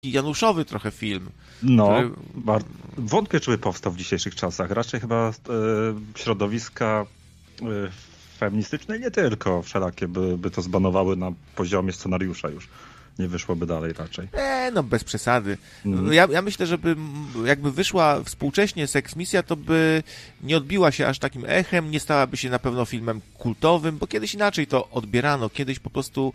januszowy trochę film. No, Który... wątpię, czy by powstał w dzisiejszych czasach. Raczej chyba środowiska feministyczne, nie tylko, wszelakie by to zbanowały na poziomie scenariusza już. Nie wyszłoby dalej raczej. No bez przesady. Ja myślę, że jakby wyszła współcześnie Sex Misja, to by nie odbiła się aż takim echem, nie stałaby się na pewno filmem kultowym, bo kiedyś inaczej to odbierano. Kiedyś po prostu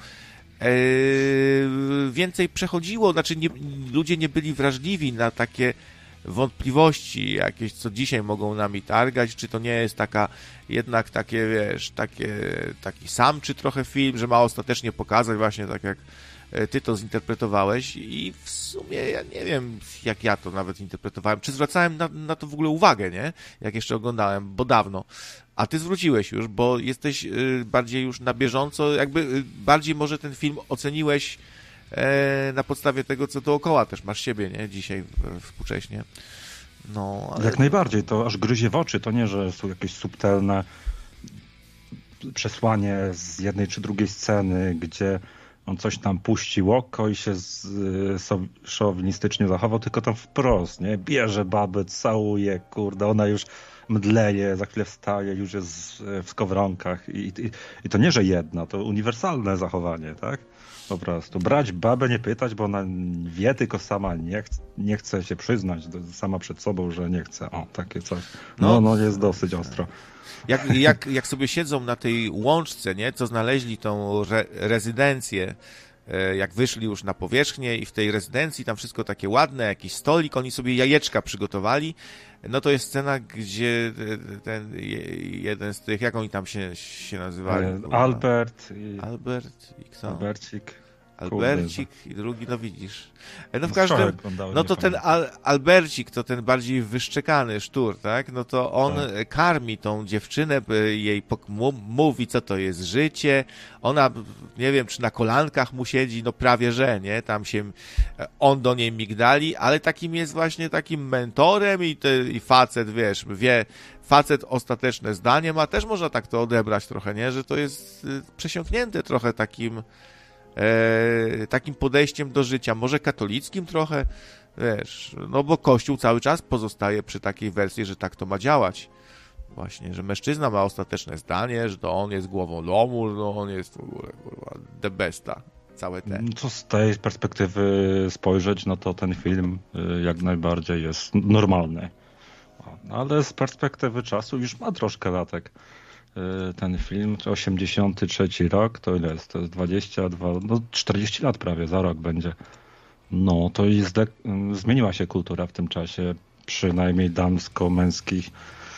więcej przechodziło, znaczy ludzie nie byli wrażliwi na takie wątpliwości jakieś, co dzisiaj mogą nami targać, czy to nie jest jednak takie, wiesz, taki samczy trochę film, że ma ostatecznie pokazać właśnie tak jak ty to zinterpretowałeś i w sumie ja nie wiem, jak ja to nawet interpretowałem, czy zwracałem na to w ogóle uwagę, nie? Jak jeszcze oglądałem, bo dawno. A ty zwróciłeś już, bo jesteś bardziej już na bieżąco, jakby bardziej może ten film oceniłeś na podstawie tego, co dookoła też masz siebie, nie? Dzisiaj współcześnie. No, ale... Jak najbardziej, to aż gryzie w oczy. To nie, że są jakieś subtelne przesłanie z jednej czy drugiej sceny, gdzie on coś tam puścił oko i się szowinistycznie zachował, tylko tam wprost, nie? Bierze babę, całuje, kurde, ona już mdleje, za chwilę wstaje, już jest w skowronkach i to nie, że jedna, to uniwersalne zachowanie, tak? Po prostu. Brać babę, nie pytać, bo ona wie, tylko sama nie chce się przyznać sama przed sobą, że nie chce. O, takie coś. No jest dosyć ostro. Jak sobie siedzą na tej łączce, nie, co znaleźli tą rezydencję, jak wyszli już na powierzchnię i w tej rezydencji tam wszystko takie ładne, jakiś stolik, oni sobie jajeczka przygotowali, no to jest scena, gdzie ten jeden z tych, jak oni tam się nazywali? Albert i kto? Albercik i drugi, no widzisz. No w każdym, no to ten Albercik, to ten bardziej wyszczekany sztur, tak? No to on karmi tą dziewczynę, jej mówi, co to jest życie. Ona, nie wiem, czy na kolankach mu siedzi, no prawie że, nie? Tam się on do niej migdali, ale takim jest właśnie takim mentorem i facet, wiesz, facet ostateczne zdanie ma, też można tak to odebrać trochę, nie? Że to jest przesiąknięte trochę takim podejściem do życia, może katolickim trochę, wiesz, no bo Kościół cały czas pozostaje przy takiej wersji, że tak to ma działać. Właśnie, że mężczyzna ma ostateczne zdanie, że to on jest głową domu, no on jest w ogóle the besta, całe te. Co z tej perspektywy spojrzeć, no to ten film jak najbardziej jest normalny. Ale z perspektywy czasu już ma troszkę latek. Ten film, 83 rok, to ile jest? To jest 22, no 40 lat prawie, za rok będzie. No, to zmieniła się kultura w tym czasie, przynajmniej damsko-męskich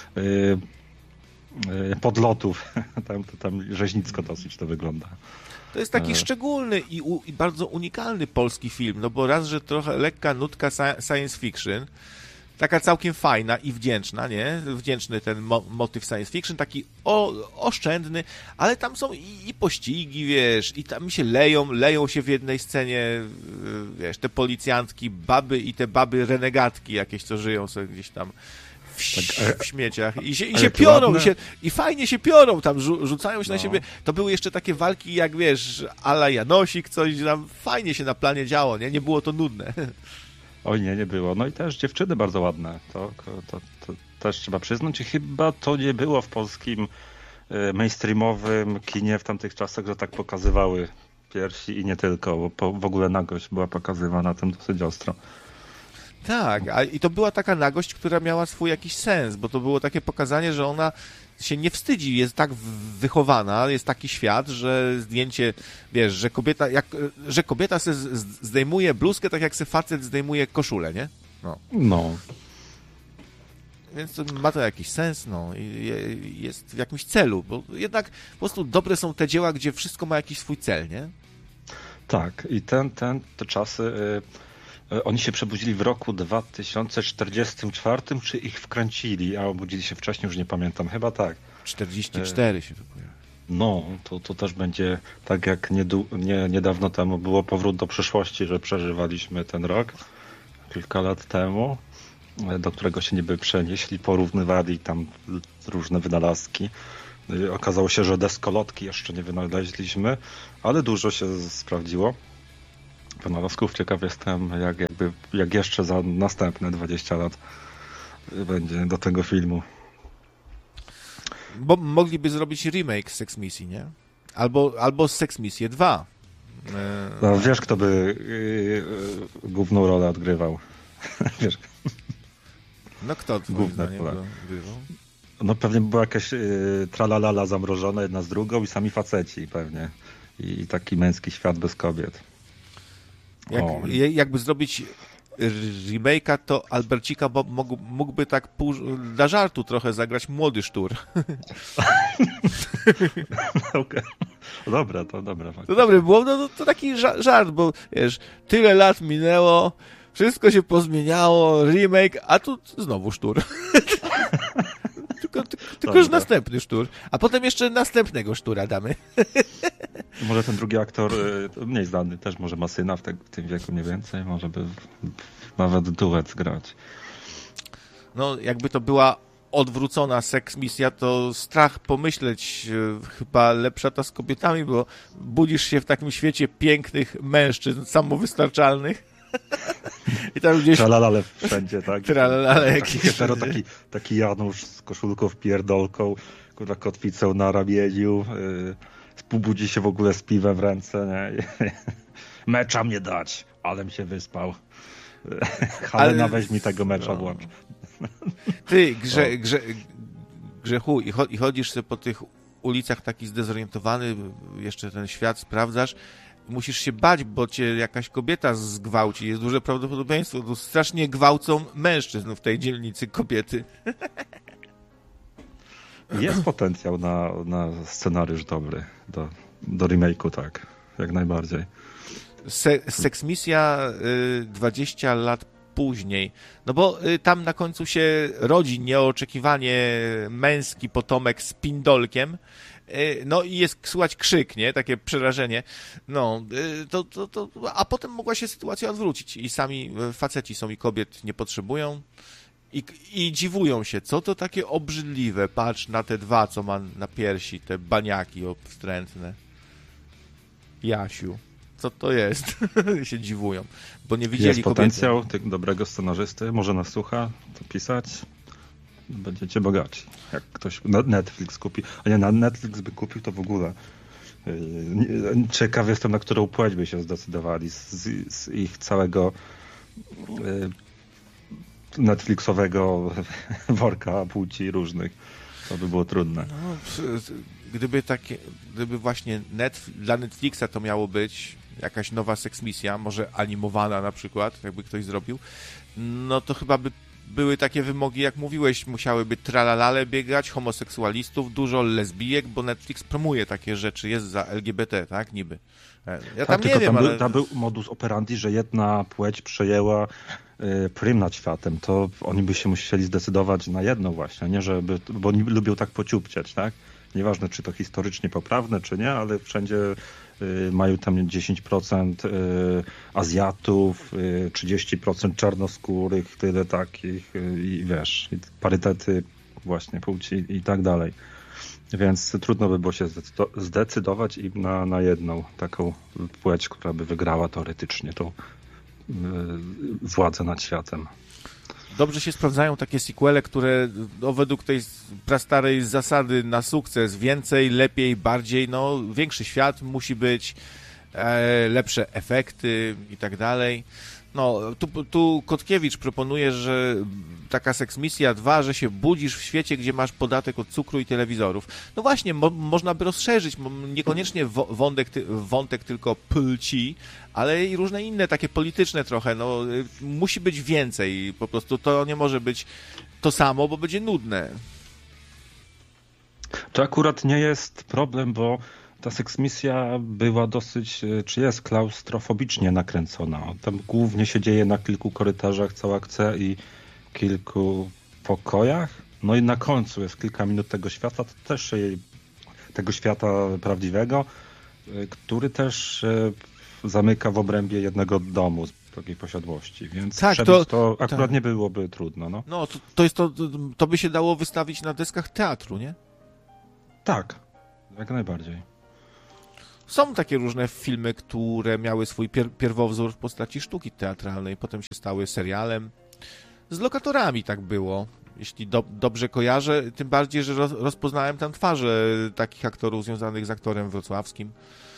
podlotów. Tam rzeźnicko dosyć to wygląda. To jest taki szczególny i bardzo unikalny polski film, no bo raz, że trochę lekka nutka science fiction, taka całkiem fajna i wdzięczna, nie? Wdzięczny ten motyw science fiction, taki oszczędny, ale tam są i pościgi, wiesz, i tam się leją się w jednej scenie, wiesz, te policjantki, baby i te baby renegatki jakieś, co żyją sobie gdzieś tam w śmieciach i się piorą, i fajnie się piorą tam, rzucają się na siebie. To były jeszcze takie walki, jak wiesz, a la Janosik, coś tam fajnie się na planie działo, nie? Nie było to nudne. Oj nie było. No i też dziewczyny bardzo ładne. To też trzeba przyznać. I chyba to nie było w polskim mainstreamowym kinie w tamtych czasach, że tak pokazywały piersi i nie tylko, bo w ogóle nagość była pokazywana tym dosyć ostro. Tak, i to była taka nagość, która miała swój jakiś sens, bo to było takie pokazanie, że ona się nie wstydzi, jest tak wychowana, jest taki świat, że zdjęcie, wiesz, że kobieta se zdejmuje bluzkę, tak jak se facet zdejmuje koszulę, nie? No. Więc ma to jakiś sens, no, i jest w jakimś celu, bo jednak po prostu dobre są te dzieła, gdzie wszystko ma jakiś swój cel, nie? Tak, i te czasy, oni się przebudzili w roku 2044, czy ich wkręcili, a obudzili się wcześniej, już nie pamiętam, chyba tak. 44 się to pojawia. No, to też będzie tak jak niedawno temu było Powrót do przyszłości, że przeżywaliśmy ten rok, kilka lat temu, do którego się niby przenieśli, porównywali tam różne wynalazki. Okazało się, że deskolotki jeszcze nie wynaleźliśmy, ale dużo się sprawdziło. wynalazków. Ciekaw jestem, jak jeszcze za następne 20 lat będzie do tego filmu. Bo mogliby zrobić remake Sex Misji, nie? Albo Sex Misję 2. No, wiesz, kto by główną rolę odgrywał? Wiesz. No kto twoim zdaniem odgrywał? No pewnie by była jakaś tralalala zamrożona jedna z drugą i sami faceci pewnie. I taki męski świat bez kobiet. Jakby zrobić remake'a, to Albercika Bob mógłby tak dla żartu trochę zagrać młody sztur. Okay. Dobra, to dobra. To dobry było, no to taki żart, bo wiesz, tyle lat minęło, wszystko się pozmieniało, remake, a tu znowu sztur. Tylko już następny sztur, a potem jeszcze następnego sztura damy. Może ten drugi aktor, mniej znany, też może ma syna w tym wieku mniej więcej, może by nawet duet grać. No, jakby to była odwrócona Sex Misja, to strach pomyśleć, chyba lepsza ta z kobietami, bo budzisz się w takim świecie pięknych mężczyzn, samowystarczalnych. I tam gdzieś... Tralalale wszędzie, tak? Tralalale jakieś. Taki Janusz z koszulką w pierdolką, kotwicą na ramieniu, budzi się w ogóle z piwem w ręce, nie? Mecza mnie dać, alem się wyspał. Halena, weź mi tego mecza włącz. Ty, Grzechu, i chodzisz sobie po tych ulicach taki zdezorientowany, jeszcze ten świat sprawdzasz, musisz się bać, bo cię jakaś kobieta zgwałci. Jest duże prawdopodobieństwo. Tu strasznie gwałcą mężczyzn w tej dzielnicy kobiety. Jest potencjał na scenariusz dobry do remake'u, tak. Jak najbardziej. Sex Misja 20 lat później. No bo tam na końcu się rodzi nieoczekiwanie męski potomek z pindolkiem. No i jest słychać krzyk, nie? Takie przerażenie. No, a potem mogła się sytuacja odwrócić i sami faceci są i kobiet nie potrzebują i dziwują się, co to takie obrzydliwe. Patrz na te dwa, co ma na piersi, te baniaki wstrętne. Jasiu, co to jest? się dziwują, bo nie widzieli jest potencjał kobiety. Tego dobrego scenarzysty, może nas słucha, to pisać. Będziecie bogaci. Jak ktoś Netflix kupi. A nie, na Netflix by kupił, to w ogóle. Ciekaw jestem, na którą płeć by się zdecydowali z ich całego Netflixowego worka płci różnych. To by było trudne. No, gdyby właśnie dla Netflixa to miało być jakaś nowa seksmisja, może animowana na przykład, jakby ktoś zrobił, no to chyba by były takie wymogi, jak mówiłeś, musiałyby tralalale biegać, homoseksualistów, dużo lesbijek, bo Netflix promuje takie rzeczy, jest za LGBT, tak? Niby. Ja tam nie wiem, ale... Tam był modus operandi, że jedna płeć przejęła prym nad światem, to oni by się musieli zdecydować na jedno właśnie, nie bo oni lubią tak pociupciać, tak? Nieważne, czy to historycznie poprawne, czy nie, ale wszędzie mają tam 10% Azjatów, 30% czarnoskórych, tyle takich i wiesz, parytety właśnie płci i tak dalej. Więc trudno by było się zdecydować im na jedną taką płeć, która by wygrała teoretycznie tą władzę nad światem. Dobrze się sprawdzają takie sequele, które według tej prastarej zasady na sukces więcej, lepiej, bardziej, większy świat musi być, lepsze efekty i tak dalej. No, tu Kotkiewicz proponuje, że taka seksmisja 2, że się budzisz w świecie, gdzie masz podatek od cukru i telewizorów. No właśnie, można by rozszerzyć, niekoniecznie wątek tylko płci, ale i różne inne, takie polityczne trochę. No, musi być więcej, po prostu to nie może być to samo, bo będzie nudne. To akurat nie jest problem, bo ta seksmisja była dosyć, czy jest klaustrofobicznie nakręcona. Tam głównie się dzieje na kilku korytarzach, cała akcja i kilku pokojach. No i na końcu jest kilka minut tego świata, to też tego świata prawdziwego, który też zamyka w obrębie jednego domu z takiej posiadłości. Więc tak, to akurat nie byłoby trudno. No, to by się dało wystawić na deskach teatru, nie? Tak, jak najbardziej. Są takie różne filmy, które miały swój pierwowzór w postaci sztuki teatralnej, potem się stały serialem. Z Lokatorami tak było, jeśli dobrze kojarzę, tym bardziej, że rozpoznałem tam twarze takich aktorów związanych z aktorem wrocławskim.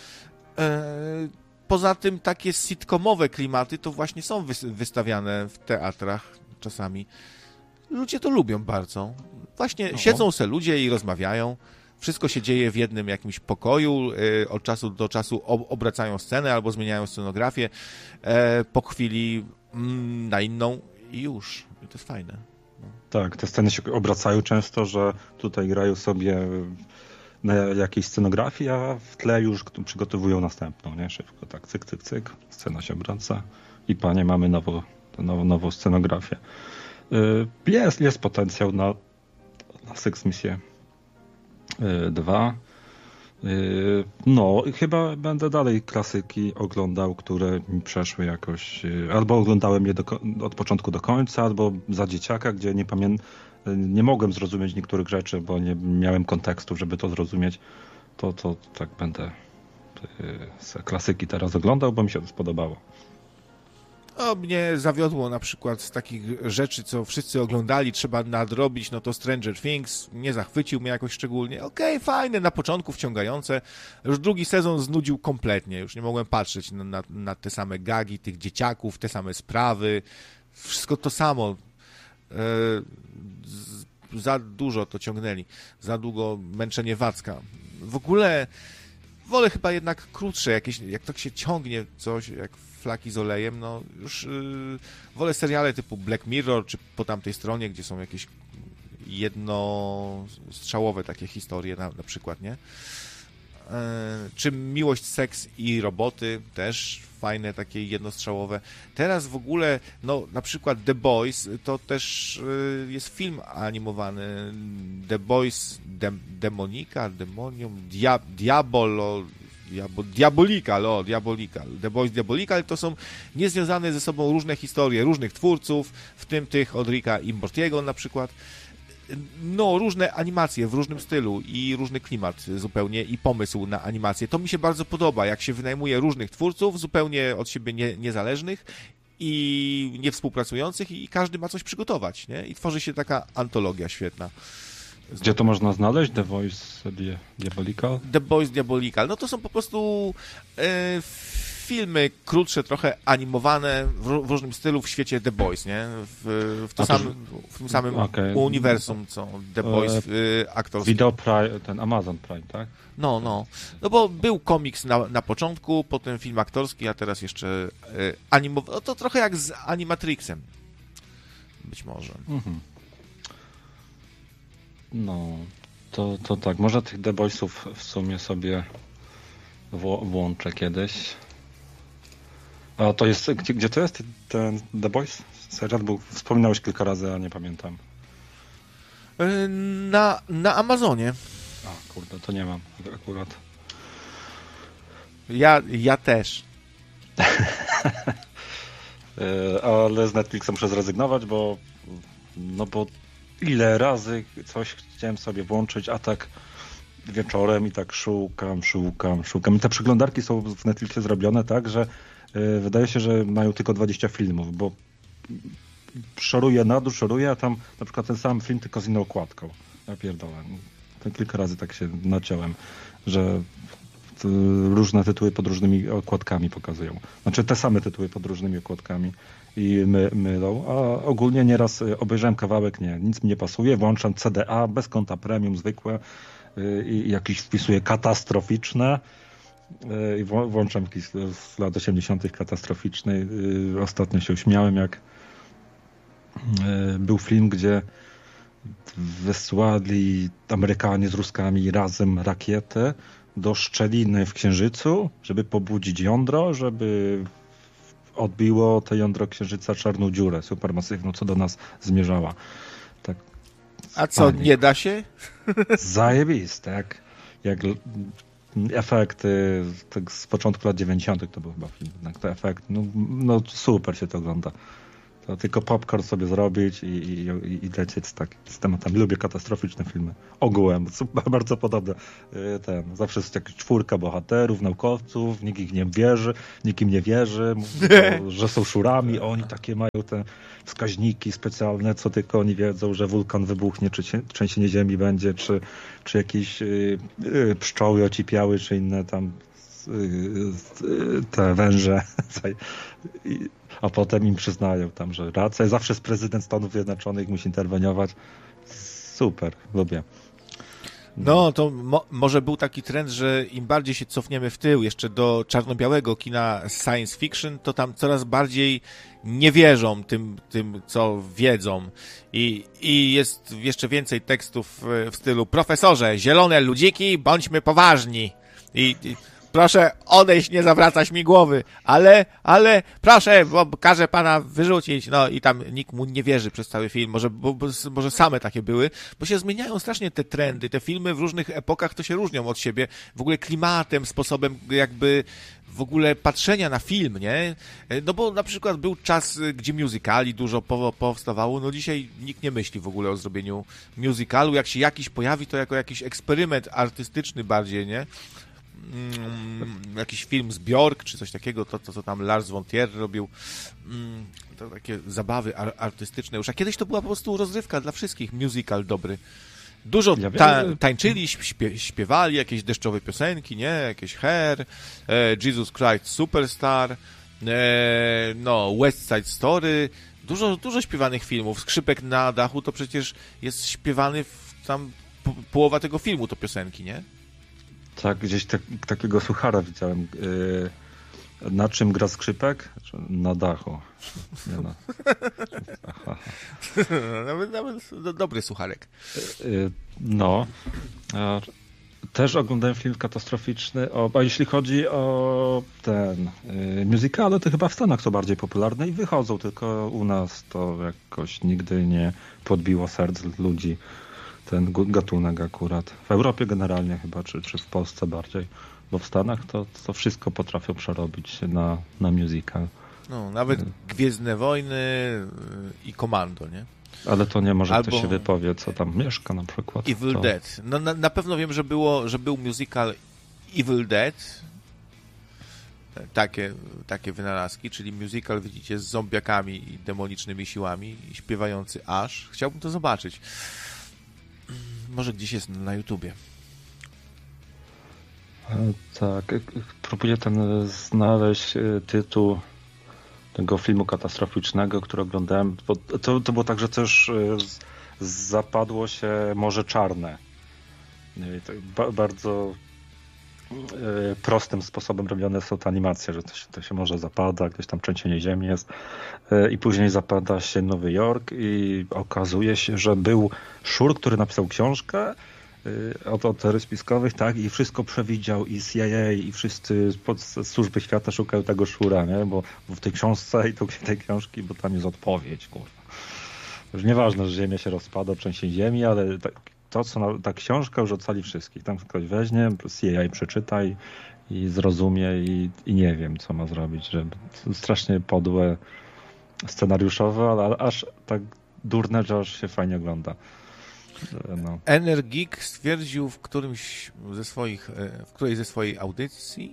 Poza tym takie sitcomowe klimaty to właśnie są wystawiane w teatrach czasami. Ludzie to lubią bardzo. Właśnie siedzą se ludzie i rozmawiają. Wszystko się dzieje w jednym jakimś pokoju. Od czasu do czasu obracają scenę albo zmieniają scenografię. Po chwili na inną i już. I to jest fajne. No. Tak, te sceny się obracają często, że tutaj grają sobie na jakiejś scenografii, a w tle już przygotowują następną, nie? Szybko, tak, cyk, cyk, cyk, scena się obraca i panie, mamy nową scenografię. Jest potencjał na Six Misję 2. No, chyba będę dalej klasyki oglądał, które mi przeszły jakoś, albo oglądałem je od początku do końca, albo za dzieciaka, gdzie nie mogłem zrozumieć niektórych rzeczy, bo nie miałem kontekstu, żeby to zrozumieć. To tak będę klasyki teraz oglądał, bo mi się to spodobało. Mnie zawiodło na przykład z takich rzeczy, co wszyscy oglądali, trzeba nadrobić, no to Stranger Things nie zachwycił mnie jakoś szczególnie. Okej, fajne, na początku wciągające. Już drugi sezon znudził kompletnie. Już nie mogłem patrzeć na te same gagi tych dzieciaków, te same sprawy. Wszystko to samo. Za dużo to ciągnęli. Za długo męczenie Wacka. W ogóle wolę chyba jednak krótsze jakieś, jak to się ciągnie coś, jak flaki z olejem, no już wolę seriale typu Black Mirror, czy po tamtej stronie, gdzie są jakieś jednostrzałowe takie historie na przykład, nie? Czy Miłość, Seks i Roboty, też fajne, takie jednostrzałowe. Teraz w ogóle, no na przykład The Boys, to też jest film animowany. The Boys, Demonium, Diabolical. The Boys Diabolical to są niezwiązane ze sobą różne historie, różnych twórców, w tym tych od Ricka i Mortiego na przykład. No, różne animacje w różnym stylu i różny klimat zupełnie i pomysł na animację. To mi się bardzo podoba, jak się wynajmuje różnych twórców, zupełnie od siebie niezależnych i niewspółpracujących i każdy ma coś przygotować, nie? I tworzy się taka antologia świetna. Gdzie to można znaleźć? The Voice Diabolical? The Boys Diabolical. No to są po prostu filmy krótsze, trochę animowane w różnym stylu w świecie The Boys, nie? W tym samym uniwersum, co The Boys aktorski. Video Prime, ten Amazon Prime, tak? No bo był komiks na początku, potem film aktorski, a teraz jeszcze animowany. No to trochę jak z Animatrixem. Być może. Mhm. No, to tak. Może tych The Boysów w sumie sobie włączę kiedyś. A to jest, gdzie to jest ten The Boys? Serial był, wspominałeś kilka razy, a nie pamiętam. Na Amazonie. A, kurde, to nie mam akurat. Ja też. Ale z Netflixa muszę zrezygnować, bo ile razy coś chciałem sobie włączyć, a tak wieczorem i tak szukam. I te przeglądarki są w Netflixie zrobione tak, że wydaje się, że mają tylko 20 filmów, bo szoruję na dół, a tam na przykład ten sam film tylko z inną okładką. Ja pierdolę. To kilka razy tak się naciąłem, że różne tytuły pod różnymi okładkami pokazują. Znaczy te same tytuły pod różnymi okładkami i mylą, a ogólnie nieraz obejrzałem kawałek, nic mi nie pasuje, włączam CDA bez konta premium zwykłe i jakiś wpisuję katastroficzne i włączam jakiś z lat 80. katastroficzny. Ostatnio się uśmiałem, jak był film, gdzie wysłali Amerykanie z Ruskami razem rakietę do szczeliny w Księżycu, żeby pobudzić jądro, żeby odbiło to jądro Księżyca czarną dziurę supermasywną, co do nas zmierzała. Tak. A co, nie da się? Zajebiste, jak efekty tak z początku lat 90. to był chyba film. Te efekty, no super się to ogląda. To tylko popcorn sobie zrobić i lecieć z tematami. Lubię katastroficzne filmy. Ogółem, są bardzo podobne. Zawsze jest jakaś 4 bohaterów, naukowców, nikt im nie wierzy, że są szurami, oni takie mają te wskaźniki specjalne, co tylko oni wiedzą, że wulkan wybuchnie, czy trzęsienie ziemi będzie, czy jakieś pszczoły ocipiały, czy inne tam te węże. A potem im przyznają tam, że racja. Zawsze jest prezydent Stanów Zjednoczonych, musi interweniować. Super, lubię. No, to może był taki trend, że im bardziej się cofniemy w tył, jeszcze do czarno-białego kina science fiction, to tam coraz bardziej nie wierzą tym co wiedzą. I jest jeszcze więcej tekstów w stylu: profesorze, zielone ludziki, bądźmy poważni. I proszę odejść, nie zawracać mi głowy, ale proszę, bo każę pana wyrzucić. No i tam nikt mu nie wierzy przez cały film, może same takie były, bo się zmieniają strasznie te trendy, te filmy w różnych epokach to się różnią od siebie, w ogóle klimatem, sposobem jakby w ogóle patrzenia na film, nie? No bo na przykład był czas, gdzie musicali dużo powstawało, no dzisiaj nikt nie myśli w ogóle o zrobieniu musicalu, jak się jakiś pojawi, to jako jakiś eksperyment artystyczny bardziej, nie? Jakiś film z Björk, czy coś takiego, to co tam Lars von Trier robił, to takie zabawy artystyczne już, a kiedyś to była po prostu rozrywka dla wszystkich, musical dobry. Dużo tańczyli, śpiewali jakieś deszczowe piosenki, nie? Jakieś Hair, Jesus Christ Superstar, no West Side Story, dużo śpiewanych filmów. Skrzypek na dachu to przecież jest śpiewany tam połowa tego filmu to piosenki, nie? Tak, gdzieś takiego suchara widziałem. Na czym gra skrzypek? Na dachu. Nie no. Nawet dobry sucharek. No. Też oglądałem film katastroficzny. A jeśli chodzi o ten musicale, to chyba w Stanach są bardziej popularne i wychodzą, tylko u nas to jakoś nigdy nie podbiło serc ludzi. Ten gatunek akurat. W Europie generalnie chyba, czy w Polsce bardziej. Bo w Stanach to wszystko potrafią przerobić na musical. No, nawet Gwiezdne Wojny i Komando, nie? Ale to nie może ktoś się wypowie, co tam mieszka na przykład. Evil Dead. No, na pewno wiem, że był musical Evil Dead. Takie wynalazki, czyli musical, widzicie, z zombiakami i demonicznymi siłami i śpiewający Ash. Chciałbym to zobaczyć. Może gdzieś jest na YouTubie. Tak, próbuję znaleźć tytuł tego filmu katastroficznego, który oglądałem. To było tak, że też zapadło się Morze Czarne. Bardzo prostym sposobem robione są te animacje, że to się może zapada, gdzieś tam trzęsienie ziemi jest i później zapada się Nowy Jork i okazuje się, że był Szur, który napisał książkę o teorii spiskowych, tak, i wszystko przewidział i CIA i wszyscy z służby świata szukają tego Szura, nie, bo w tej książce i tej książki, bo tam jest odpowiedź, kurwa. Już nieważne, że Ziemia się rozpada, trzęsienie ziemi, ale ta książka już ocali wszystkich. Tam ktoś weźmie, CIA przeczyta i zrozumie i nie wiem, co ma zrobić. Że strasznie podłe scenariuszowe, ale aż tak durne, że aż się fajnie ogląda. No. Energik stwierdził w którejś ze swojej audycji,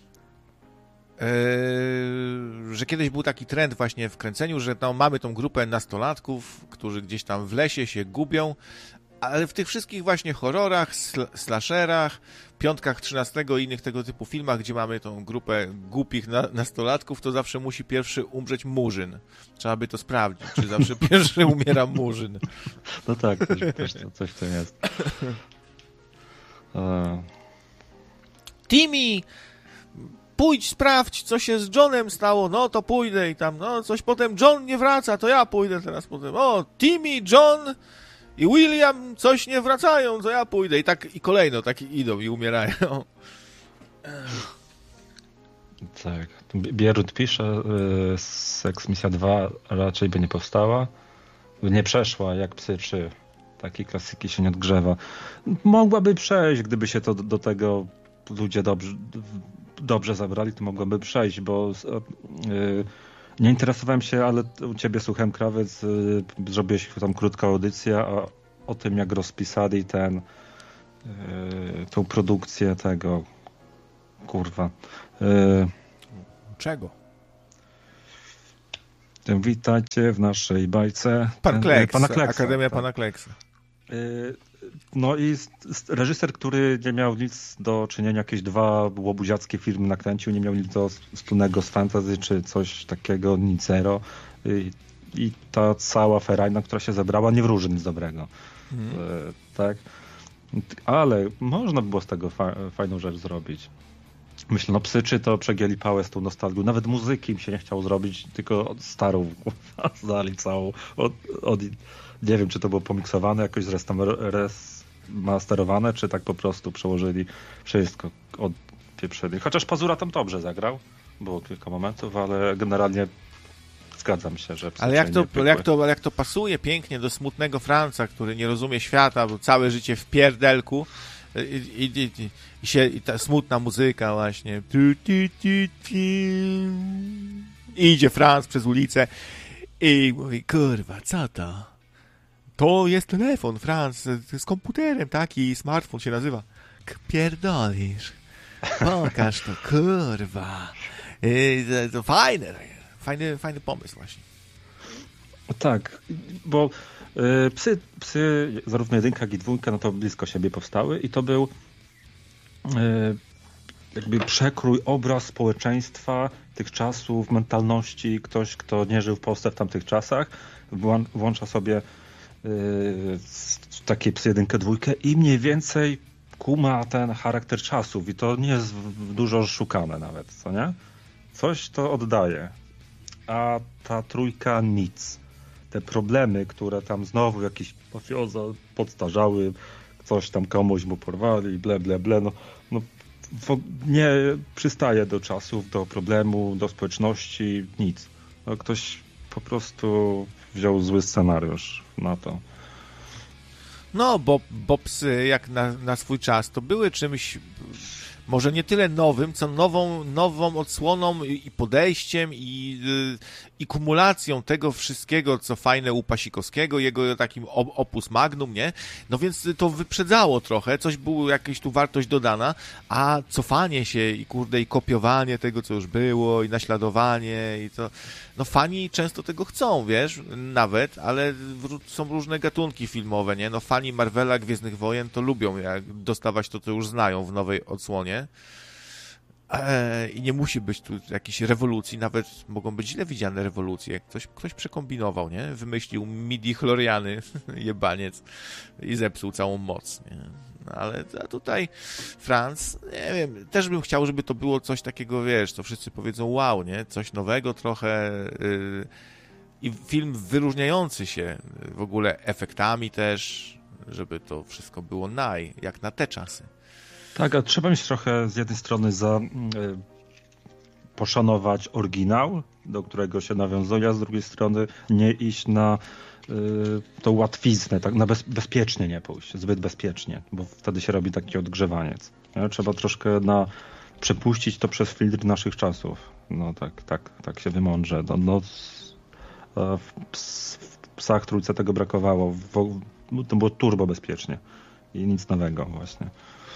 że kiedyś był taki trend właśnie w kręceniu, że mamy tą grupę nastolatków, którzy gdzieś tam w lesie się gubią, ale w tych wszystkich właśnie horrorach, slasherach, Piątkach 13 i innych tego typu filmach, gdzie mamy tą grupę głupich nastolatków, to zawsze musi pierwszy umrzeć Murzyn. Trzeba by to sprawdzić, czy zawsze pierwszy umiera Murzyn. No tak, coś w tym jest. Timmy! Pójdź, sprawdź, co się z Johnem stało, no to pójdę i tam, no coś potem John nie wraca, to ja pójdę teraz potem. O, Timmy, John i William coś nie wracają, to ja pójdę. I tak i kolejno tak idą i umierają. Tak. Bierut pisze, Sex Misja 2 raczej by nie powstała. Nie przeszła, jak Psy 3. Takiej klasyki się nie odgrzewa. Mogłaby przejść, gdyby się to do tego ludzie dobrze zabrali, to mogłaby przejść, bo Nie interesowałem się, ale u ciebie słuchałem, Krawiec, zrobiłeś tam krótką audycję o tym, jak rozpisali tą produkcję tego, kurwa. Czego? Witajcie w naszej bajce. Pan Kleks, Pana Kleksa, Akademia tak. Pana Kleksa. No i reżyser, który nie miał nic do czynienia, jakieś 2 łobuziackie filmy nakręcił, nie miał nic wspólnego z fantasy czy coś takiego, nic zero. I ta cała ferajna, która się zebrała, nie wróży nic dobrego. Tak? Ale można by było z tego fajną rzecz zrobić. Myślę, no Psyczy to przegięli pałę z tą nostalgią. Nawet muzyki im się nie chciało zrobić, tylko starą znali całą. Nie wiem, czy to było pomiksowane, jakoś zremasterowane, czy tak po prostu przełożyli wszystko od pieprzyny. Chociaż Pazura tam dobrze zagrał. Było kilka momentów, ale generalnie zgadzam się, że Ale jak to pasuje pięknie do smutnego Franca, który nie rozumie świata, bo całe życie w pierdelku i ta smutna muzyka właśnie. I idzie Franc przez ulicę i mówi, kurwa, co to? To jest telefon, Franc, z komputerem, taki smartfon się nazywa. Pierdolisz. Pokaż to, kurwa. To fajny pomysł właśnie. Tak, bo psy, zarówno 1, jak i 2, no to blisko siebie powstały i to był jakby przekrój, obraz społeczeństwa tych czasów, mentalności. Ktoś, kto nie żył w Polsce w tamtych czasach, włącza sobie takie Psy 1, 2 i mniej więcej kuma ten charakter czasów i to nie jest dużo szukane nawet, co nie? Coś to oddaje, a ta 3 nic. Te problemy, które tam znowu jakieś mafioza podstarzały, coś tam komuś mu porwali, ble, no nie przystaje do czasów, do problemu, do społeczności, nic. No, ktoś po prostu wziął zły scenariusz na to. No, bo Psy, jak na swój czas, to były czymś może nie tyle nowym, co nową odsłoną i podejściem i kumulacją tego wszystkiego, co fajne u Pasikowskiego, jego takim opus magnum, nie? No więc to wyprzedzało trochę, coś było, jakaś tu wartość dodana, a cofanie się i kurde, i kopiowanie tego, co już było, i naśladowanie, i to... No fani często tego chcą, wiesz, nawet, ale są różne gatunki filmowe, nie? No fani Marvela, Gwiezdnych Wojen to lubią jak dostawać to, co już znają w nowej odsłonie. I nie musi być tu jakiejś rewolucji, nawet mogą być źle widziane rewolucje. Ktoś przekombinował, nie? Wymyślił midi-chloriany, jebaniec, i zepsuł całą moc, nie? No, ale tutaj Franz, nie wiem, też bym chciał, żeby to było coś takiego, wiesz, co wszyscy powiedzą wow, nie? Coś nowego trochę i film wyróżniający się w ogóle efektami też, żeby to wszystko było jak na te czasy. Tak, a trzeba mieć trochę z jednej strony poszanować oryginał, do którego się nawiązuje, a z drugiej strony nie iść na tą łatwiznę, tak, na bezpiecznie nie pójść, zbyt bezpiecznie, bo wtedy się robi taki odgrzewaniec. Nie? Trzeba troszkę przepuścić to przez filtr naszych czasów. No tak się wymądrze. W Psach Trójce tego brakowało. To było turbo bezpiecznie i nic nowego właśnie.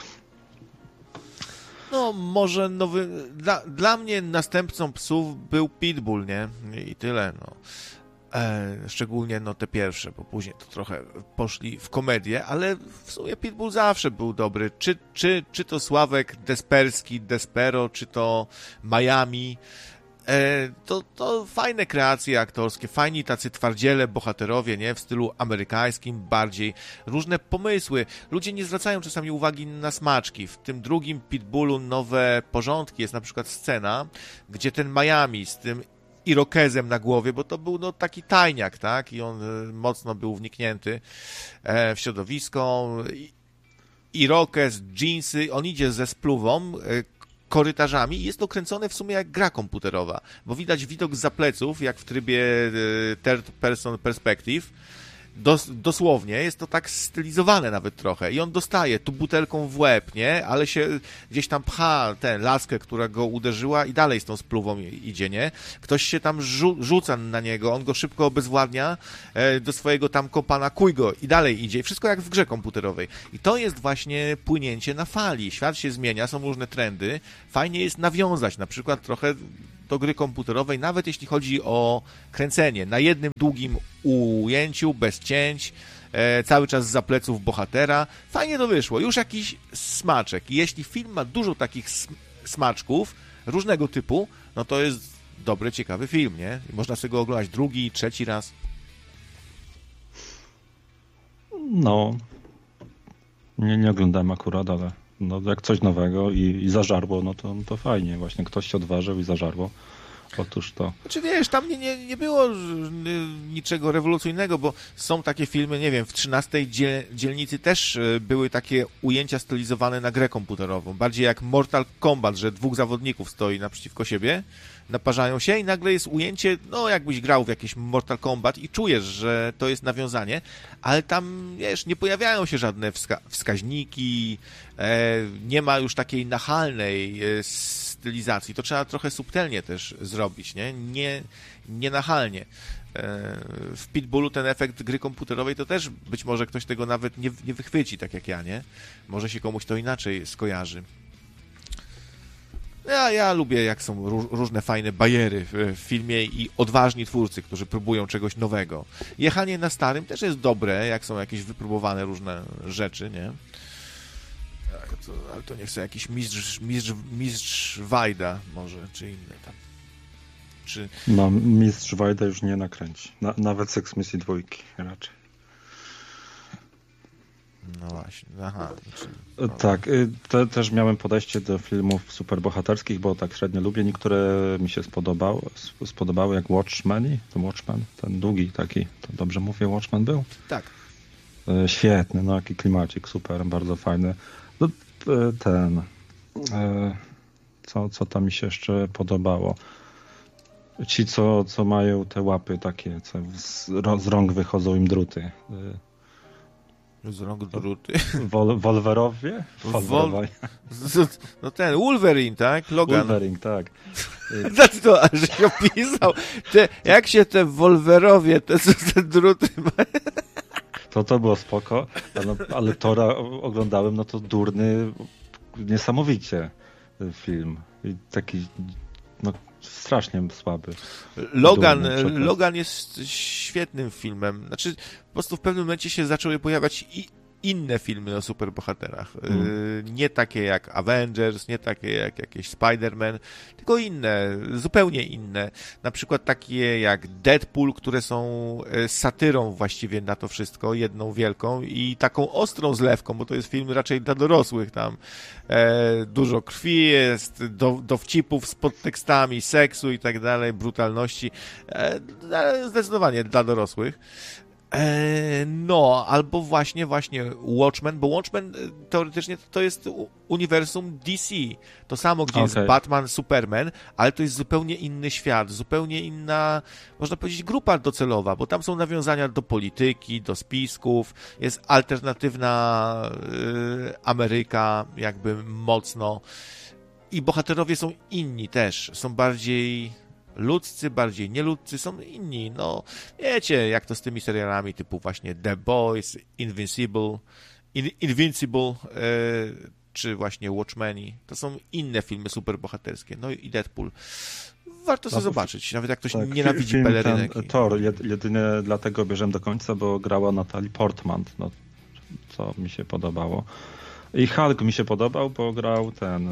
No, może nowy... Dla mnie następcą Psów był Pitbull, nie? I tyle, no. Szczególnie no te pierwsze, bo później to trochę poszli w komedię, ale w sumie Pitbull zawsze był dobry. Czy to Sławek Desperski, Despero, czy to Miami... To fajne kreacje aktorskie, fajni tacy twardziele, bohaterowie, nie? W stylu amerykańskim bardziej. Różne pomysły. Ludzie nie zwracają czasami uwagi na smaczki. W tym drugim Pitbullu Nowe Porządki jest na przykład scena, gdzie ten Miami z tym irokezem na głowie, bo to był no taki tajniak, tak? I on mocno był wniknięty w środowisko. Irokez, dżinsy, on idzie ze spluwą, korytarzami i jest to kręcone w sumie jak gra komputerowa, bo widać widok zza pleców, jak w trybie third person perspective Dosłownie, jest to tak stylizowane nawet trochę i on dostaje tu butelką w łeb, nie? Ale się gdzieś tam pcha tę laskę, która go uderzyła i dalej z tą spluwą idzie, nie? Ktoś się tam rzuca na niego, on go szybko obezwładnia do swojego tam kompana, kuj go i dalej idzie. Wszystko jak w grze komputerowej. I to jest właśnie płynięcie na fali. Świat się zmienia, są różne trendy. Fajnie jest nawiązać na przykład trochę do gry komputerowej, nawet jeśli chodzi o kręcenie. Na jednym długim ujęciu, bez cięć, cały czas za pleców bohatera. Fajnie to wyszło. Już jakiś smaczek. I jeśli film ma dużo takich smaczków, różnego typu, no to jest dobry, ciekawy film, nie? I można sobie go oglądać drugi, trzeci raz. No, nie oglądałem akurat, ale no, jak coś nowego i zażarło, no to fajnie. Właśnie ktoś się odważył i zażarło. Otóż to. Znaczy wiesz, tam nie było niczego rewolucyjnego, bo są takie filmy, nie wiem, w 13 dzielnicy też były takie ujęcia stylizowane na grę komputerową. Bardziej jak Mortal Kombat, że dwóch zawodników stoi naprzeciwko siebie, naparzają się i nagle jest ujęcie, no jakbyś grał w jakieś Mortal Kombat i czujesz, że to jest nawiązanie, ale tam, wiesz, nie pojawiają się żadne wskaźniki, nie ma już takiej nachalnej stylizacji. To trzeba trochę subtelnie też zrobić, nie nachalnie. W Pitbullu ten efekt gry komputerowej to też być może ktoś tego nawet nie wychwyci, tak jak ja, nie? Może się komuś to inaczej skojarzy. Ja lubię, jak są różne fajne bajery w filmie i odważni twórcy, którzy próbują czegoś nowego. Jechanie na starym też jest dobre, jak są jakieś wypróbowane różne rzeczy, nie? Ale to niech są jakiś mistrz Wajda może, czy inne tam. Czy... No, mistrz Wajda już nie nakręci. Nawet Sex Misji 2 raczej. No właśnie, aha. Tak, też miałem podejście do filmów superbohaterskich, bo tak średnio lubię. Niektóre mi się spodobały jak Watchmen, ten długi taki, to dobrze mówię, Watchmen był? Tak. Świetny, no jaki klimacik, super, bardzo fajny. No, co tam mi się jeszcze podobało? Ci, co mają te łapy takie, co z rąk wychodzą im druty. Z rąk druty? Wolverowie? No ten, Wolverine, tak? Logan. Wolverine, tak. To, że się opisał. Jak się te Wolverowie, te druty To było spoko, ale Tora oglądałem, no to durny, niesamowicie film. I taki, no strasznie słaby. Logan jest świetnym filmem. Znaczy, po prostu w pewnym momencie się zaczęły pojawiać inne filmy o superbohaterach. Nie takie jak Avengers, nie takie jak jakieś Spider-Man, tylko inne, zupełnie inne. Na przykład takie jak Deadpool, które są satyrą właściwie na to wszystko, jedną wielką i taką ostrą zlewką, bo to jest film raczej dla dorosłych. Tam dużo krwi jest, dowcipów z podtekstami, seksu i tak dalej, brutalności. Zdecydowanie dla dorosłych. No, albo właśnie Watchmen, bo Watchmen teoretycznie to jest uniwersum DC. To samo, gdzie jest Batman, Superman, ale to jest zupełnie inny świat, zupełnie inna, można powiedzieć, grupa docelowa, bo tam są nawiązania do polityki, do spisków, jest alternatywna Ameryka, jakby mocno. I bohaterowie są inni też, są bardziej ludzcy, bardziej nieludzcy, są inni. No, wiecie, jak to z tymi serialami typu właśnie The Boys, Invincible, czy właśnie Watchmeni. To są inne filmy superbohaterskie. No i Deadpool. Warto sobie zobaczyć, nawet jak ktoś nienawidzi pelerynek. Thor, jedynie dlatego obejrzałem do końca, bo grała Natalie Portman, no, co mi się podobało. I Hulk mi się podobał, bo grał ten...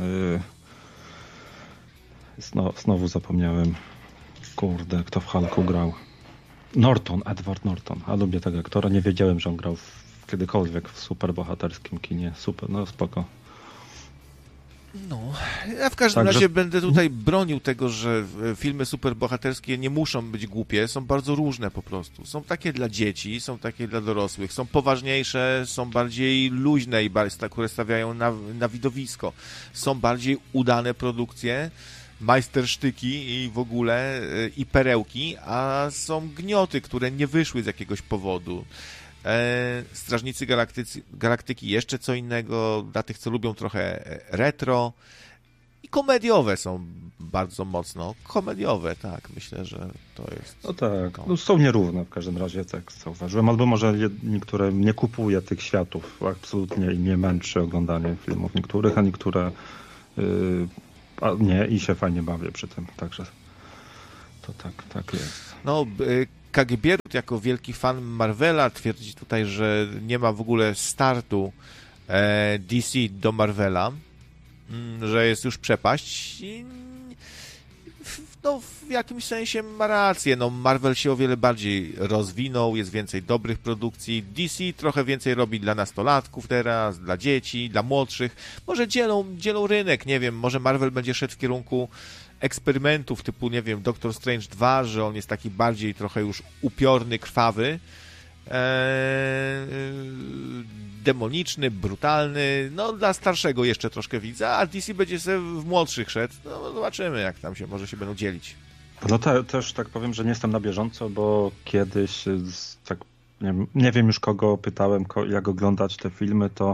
Znowu zapomniałem. Kurde, kto w Hulku grał? Edward Norton. A lubię tego aktora. Nie wiedziałem, że on grał kiedykolwiek w superbohaterskim kinie. Super, no spoko. No, ja w każdym razie będę tutaj bronił tego, że filmy superbohaterskie nie muszą być głupie, są bardzo różne po prostu. Są takie dla dzieci, są takie dla dorosłych, są poważniejsze, są bardziej luźne, które stawiają na widowisko. Są bardziej udane produkcje, majstersztyki i w ogóle i perełki, a są gnioty, które nie wyszły z jakiegoś powodu. Strażnicy Galaktyki jeszcze co innego, dla tych, co lubią trochę retro. I komediowe są bardzo mocno. Komediowe, tak. Myślę, że to jest... No tak, no są nierówne w każdym razie, tak zauważyłem. Albo może niektóre nie kupuje tych światów absolutnie i mnie męczy oglądanie filmów niektórych, a niektóre nie i się fajnie bawię przy tym. Także to tak jest. No, Kagibierut jako wielki fan Marvela twierdzi tutaj, że nie ma w ogóle startu DC do Marvela, że jest już przepaść i no, w jakimś sensie ma rację. No, Marvel się o wiele bardziej rozwinął, jest więcej dobrych produkcji. DC trochę więcej robi dla nastolatków teraz, dla dzieci, dla młodszych. Może dzielą rynek, nie wiem, może Marvel będzie szedł w kierunku eksperymentów typu, nie wiem, Doctor Strange 2, że on jest taki bardziej trochę już upiorny, krwawy, demoniczny, brutalny, no dla starszego jeszcze troszkę widza, a DC będzie sobie w młodszych szedł, no zobaczymy jak tam się, może się będą dzielić. No też tak powiem, że nie jestem na bieżąco, bo kiedyś, tak nie wiem już kogo pytałem, jak oglądać te filmy, to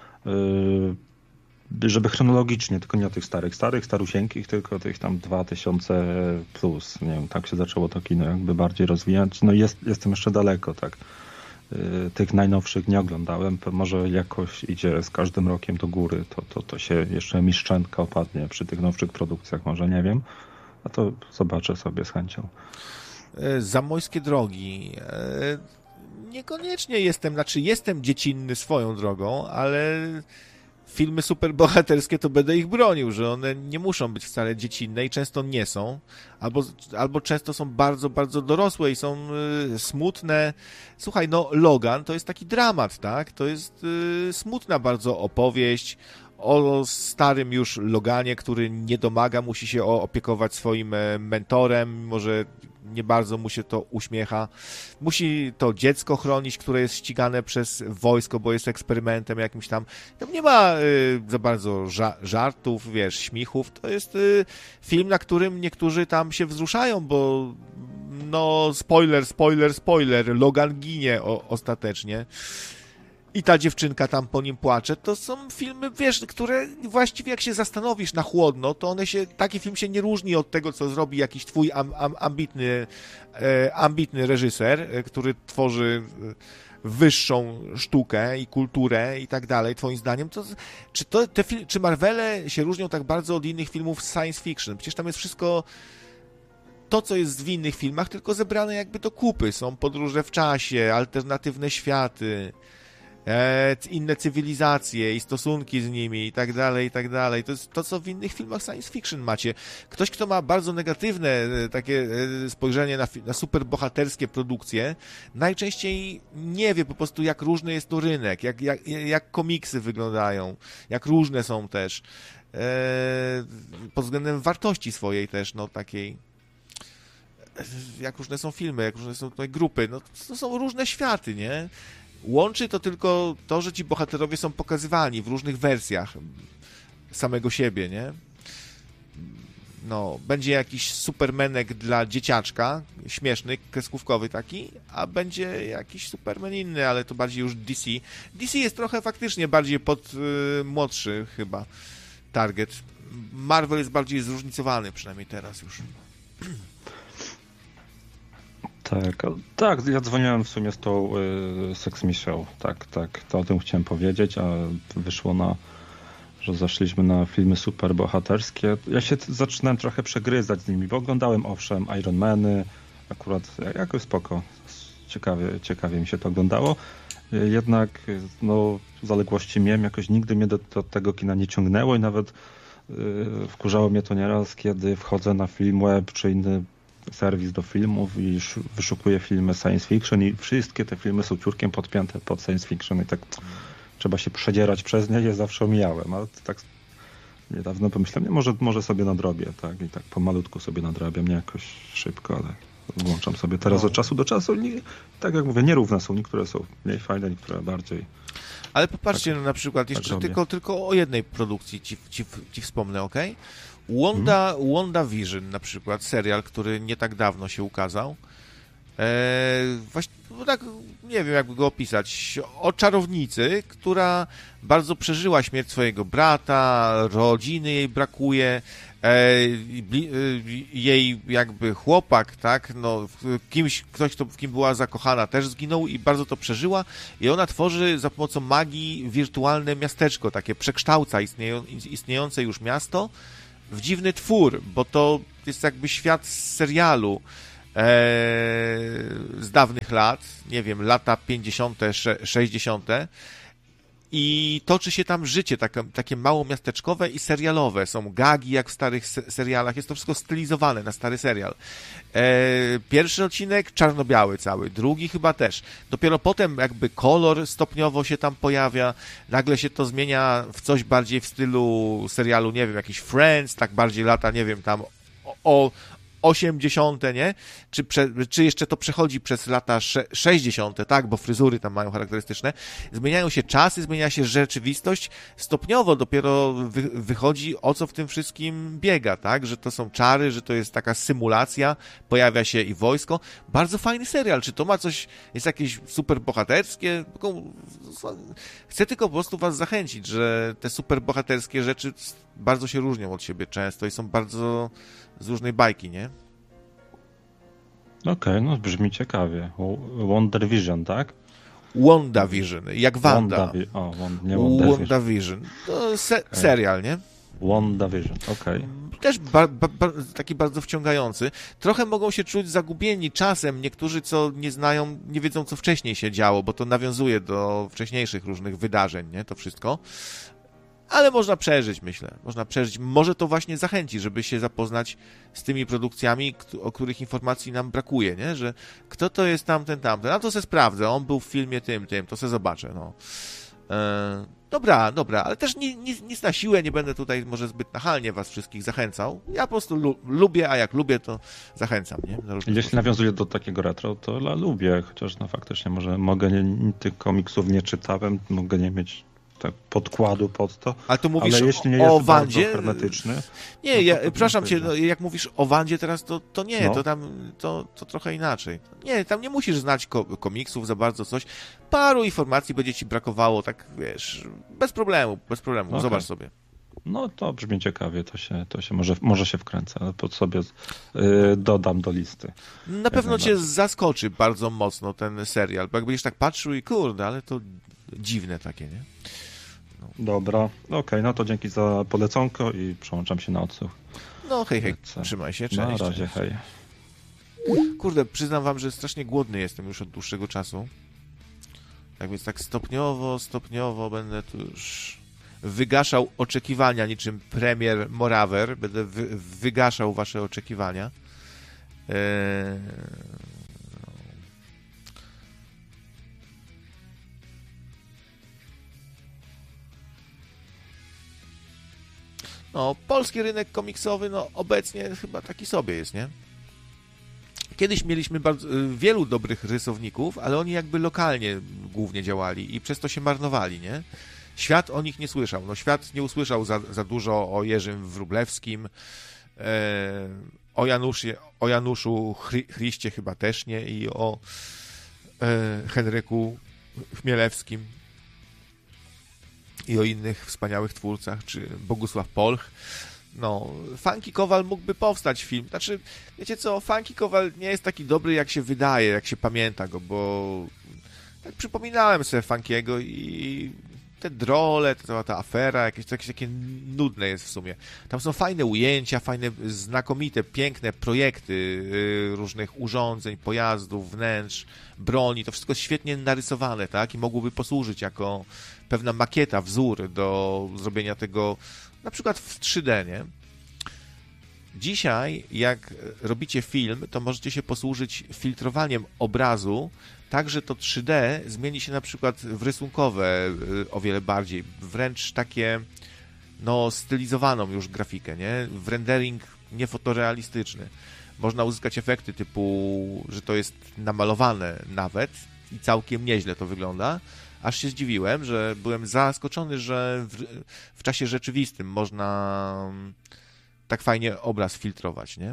żeby chronologicznie, tylko nie o tych starusieńkich, tylko tych tam 2000 plus, nie wiem, tak się zaczęło to kino jakby bardziej rozwijać, no jestem jeszcze daleko, tak. Tych najnowszych nie oglądałem, może jakoś idzie z każdym rokiem do góry, to się jeszcze mi szczętka opadnie przy tych nowszych produkcjach, może nie wiem, a to zobaczę sobie z chęcią. Zamojskie drogi. Niekoniecznie jestem dziecinny swoją drogą, ale filmy superbohaterskie to będę ich bronił, że one nie muszą być wcale dziecinne i często nie są, albo często są bardzo, bardzo dorosłe i są smutne. Słuchaj, no Logan to jest taki dramat, tak? To jest smutna bardzo opowieść o starym już Loganie, który nie domaga, musi się opiekować swoim mentorem, mimo że nie bardzo mu się to uśmiecha. Musi to dziecko chronić, które jest ścigane przez wojsko, bo jest eksperymentem jakimś tam. Tam nie ma za bardzo żartów, wiesz, śmichów. To jest film, na którym niektórzy tam się wzruszają, bo no spoiler, Logan ginie ostatecznie. I ta dziewczynka tam po nim płacze. To są filmy, wiesz, które właściwie jak się zastanowisz na chłodno, to taki film się nie różni od tego, co zrobi jakiś twój ambitny reżyser, który tworzy wyższą sztukę i kulturę i tak dalej, twoim zdaniem. Czy Marvele się różnią tak bardzo od innych filmów science fiction? Przecież tam jest wszystko to, co jest w innych filmach, tylko zebrane jakby do kupy. Są podróże w czasie, alternatywne światy, inne cywilizacje i stosunki z nimi i tak dalej, i tak dalej. To jest to, co w innych filmach science fiction macie. Ktoś, kto ma bardzo negatywne takie spojrzenie na superbohaterskie produkcje, najczęściej nie wie po prostu, jak różny jest to rynek, jak komiksy wyglądają, jak różne są też pod względem wartości swojej też, no takiej, jak różne są filmy, jak różne są tutaj grupy, no to są różne światy, nie? Łączy to tylko to, że ci bohaterowie są pokazywani w różnych wersjach samego siebie, nie? No, będzie jakiś Supermanek dla dzieciaczka, śmieszny, kreskówkowy taki, a będzie jakiś Superman inny, ale to bardziej już DC. DC jest trochę faktycznie bardziej pod młodszy chyba target. Marvel jest bardziej zróżnicowany, przynajmniej teraz już. Tak, ja dzwoniłem w sumie z tą Sex Me Show, tak, to o tym chciałem powiedzieć, a wyszło że zaszliśmy na filmy superbohaterskie. Ja się zaczynałem trochę przegryzać z nimi, bo oglądałem owszem Iron Many, akurat jakoś spoko, ciekawie mi się to oglądało, jednak no zaległości miałem, jakoś nigdy mnie do tego kina nie ciągnęło i nawet wkurzało mnie to nieraz, kiedy wchodzę na Filmweb czy inny serwis do filmów i wyszukuję filmy science fiction i wszystkie te filmy są ciurkiem podpięte pod science fiction i tak trzeba się przedzierać przez nie, je zawsze omijałem, ale tak niedawno pomyślałem, może sobie nadrobię, tak, i tak pomalutku sobie nadrabiam, nie jakoś szybko, ale włączam sobie teraz od czasu do czasu i tak jak mówię, nierówne są, niektóre są mniej fajne, niektóre bardziej. Ale popatrzcie, na przykład jeszcze tylko o jednej produkcji ci wspomnę, okej? WandaVision na przykład, serial, który nie tak dawno się ukazał. Właśnie, no tak, nie wiem, jakby go opisać. O czarownicy, która bardzo przeżyła śmierć swojego brata, rodziny jej brakuje, jej jakby chłopak, tak, no, ktoś, kto w kim była zakochana, też zginął i bardzo to przeżyła i ona tworzy za pomocą magii wirtualne miasteczko, takie przekształca istniejące już miasto w dziwny twór, bo to jest jakby świat z serialu z dawnych lat, nie wiem, lata 50., 60. I toczy się tam życie, takie mało miasteczkowe i serialowe. Są gagi jak w starych serialach, jest to wszystko stylizowane na stary serial. Pierwszy odcinek czarno-biały cały, drugi chyba też. Dopiero potem jakby kolor stopniowo się tam pojawia, nagle się to zmienia w coś bardziej w stylu serialu, nie wiem, jakiś Friends, tak bardziej lata, nie wiem, tam o 80., nie? Czy jeszcze to przechodzi przez lata 60., tak? Bo fryzury tam mają charakterystyczne. Zmieniają się czasy, zmienia się rzeczywistość. Stopniowo dopiero wychodzi, o co w tym wszystkim biega, tak? Że to są czary, że to jest taka symulacja, pojawia się i wojsko. Bardzo fajny serial. Czy to ma coś, jest jakieś super bohaterskie? Chcę tylko po prostu was zachęcić, że te super bohaterskie rzeczy bardzo się różnią od siebie często i są bardzo z różnej bajki, nie? Okej, no brzmi ciekawie. WandaVision, tak? WandaVision, jak Wanda. WandaVision. To serial, nie? WandaVision, okej. Też taki bardzo wciągający. Trochę mogą się czuć zagubieni czasem. Niektórzy, co nie znają, nie wiedzą, co wcześniej się działo, bo to nawiązuje do wcześniejszych różnych wydarzeń, nie? To wszystko. Ale można przeżyć, myślę. Można przeżyć. Może to właśnie zachęci, żeby się zapoznać z tymi produkcjami, o których informacji nam brakuje, nie? Że kto to jest tamten. A to se sprawdzę. On był w filmie tym, to se zobaczę, no. Dobra, ale też nic na siłę, nie będę tutaj może zbyt nachalnie was wszystkich zachęcał. Ja po prostu lubię, a jak lubię, to zachęcam, nie? Jeśli nawiązuje do takiego retro, to lubię, chociaż no faktycznie może tych komiksów nie czytałem, mogę nie mieć tak podkładu pod to. Ale tu mówisz jeśli nie o jest Wandzie? Hermetyczny. Nie, przepraszam cię, no, jak mówisz o Wandzie teraz, to nie, no. To tam to trochę inaczej. Nie, tam nie musisz znać komiksów za bardzo coś. Paru informacji będzie ci brakowało, tak wiesz, bez problemu, okay. Zobacz sobie. No to brzmi ciekawie, to się może się wkręcę, ale pod sobie dodam do listy. Na pewno cię zaskoczy bardzo mocno ten serial, bo jak będziesz tak patrzył i kurde, ale to dziwne takie, nie? No. Dobra, okej, no to dzięki za poleconko i przełączam się na odsłuch. No hej, trzymaj się, cześć. Na razie, hej. Kurde, przyznam wam, że strasznie głodny jestem już od dłuższego czasu. Tak więc tak stopniowo będę tu już wygaszał oczekiwania, niczym premier Morawer. Będę wygaszał wasze oczekiwania. No, polski rynek komiksowy, no obecnie chyba taki sobie jest, nie? Kiedyś mieliśmy bardzo wielu dobrych rysowników, ale oni jakby lokalnie głównie działali i przez to się marnowali, nie? Świat o nich nie słyszał. No, świat nie usłyszał za dużo o Jerzym Wróblewskim, o Januszu Chryście chyba też nie i o Henryku Chmielewskim i o innych wspaniałych twórcach, czy Bogusław Polch. No, Funky Kowal mógłby powstać film. Znaczy, wiecie co, Funky Kowal nie jest taki dobry, jak się wydaje, jak się pamięta go, bo tak przypominałem sobie Funkiego i te drole, ta afera, jakieś takie nudne jest w sumie. Tam są fajne ujęcia, fajne, znakomite, piękne projekty różnych urządzeń, pojazdów, wnętrz, broni. To wszystko świetnie narysowane, tak? I mogłoby posłużyć jako pewna makieta, wzór do zrobienia tego na przykład w 3D, nie? Dzisiaj, jak robicie film, to możecie się posłużyć filtrowaniem obrazu, tak, że to 3D zmieni się na przykład w rysunkowe o wiele bardziej, wręcz takie, no, stylizowaną już grafikę, nie? W rendering niefotorealistyczny. Można uzyskać efekty typu, że to jest namalowane nawet i całkiem nieźle to wygląda. Aż się zdziwiłem, że byłem zaskoczony, że w czasie rzeczywistym można tak fajnie obraz filtrować, nie?